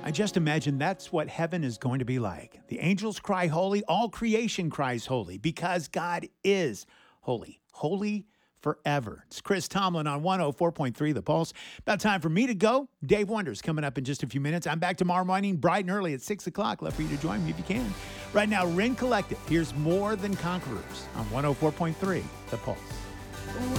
I just imagine that's what heaven is going to be like. The angels cry holy, all creation cries holy because God is holy, holy forever. It's Chris Tomlin on 104.3 The Pulse. About time for me to go. Dave Wonders coming up in just a few minutes. I'm back tomorrow morning, bright and early at 6 o'clock. Love for you to join me if you can. Right now, Ren Collective. Here's More Than Conquerors on 104.3 The Pulse.